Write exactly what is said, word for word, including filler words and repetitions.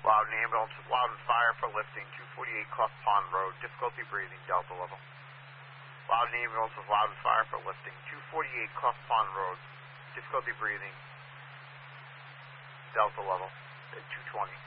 Loudon ambulance with Loudon fire for lifting, two forty-eight Clough Pond Road, difficulty breathing, Delta level. Loudon ambulance with Loudon fire for lifting, two forty-eight Clough Pond Road, difficulty breathing, Delta level, at two twenty.